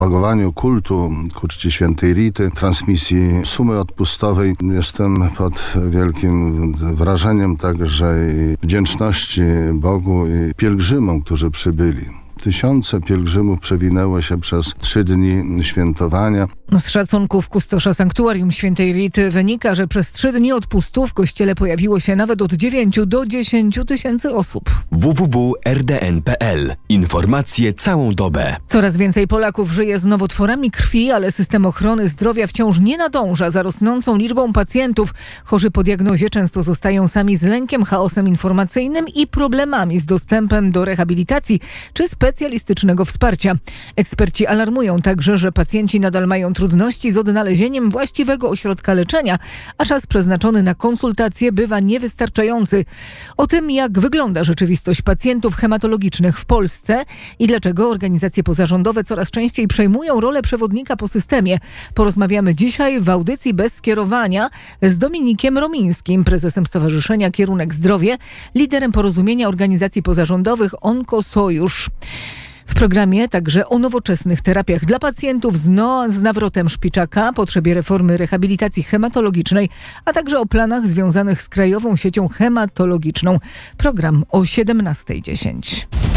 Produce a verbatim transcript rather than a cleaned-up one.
propagowaniu kultu ku czci świętej Rity, transmisji sumy odpustowej. Jestem pod wielkim wrażeniem także i wdzięczności Bogu i pielgrzymom, którzy przybyli. Tysiące pielgrzymów przewinęło się przez trzy dni świętowania. Z szacunków kustosza sanktuarium świętej Rity wynika, że przez trzy dni odpustu w kościele pojawiło się nawet od dziewięciu do dziesięciu tysięcy osób. w w w kropka r d n kropka p l. Informacje całą dobę. Coraz więcej Polaków żyje z nowotworami krwi, ale system ochrony zdrowia wciąż nie nadąża za rosnącą liczbą pacjentów. Chorzy po diagnozie często zostają sami z lękiem, chaosem informacyjnym i problemami z dostępem do rehabilitacji czy specjalistycznego wsparcia. Eksperci alarmują także, że pacjenci nadal mają trudności z odnalezieniem właściwego ośrodka leczenia, a czas przeznaczony na konsultacje bywa niewystarczający. O tym, jak wygląda rzeczywistość pacjentów hematologicznych w Polsce i dlaczego organizacje pozarządowe coraz częściej przejmują rolę przewodnika po systemie, porozmawiamy dzisiaj w audycji Bez skierowania z Dominikiem Romińskim, prezesem Stowarzyszenia Kierunek Zdrowie, liderem porozumienia organizacji pozarządowych Onkosojusz. W programie także o nowoczesnych terapiach dla pacjentów z, no, z nawrotem szpiczaka, potrzebie reformy rehabilitacji hematologicznej, a także o planach związanych z Krajową Siecią Hematologiczną. Program o siedemnasta dziesięć.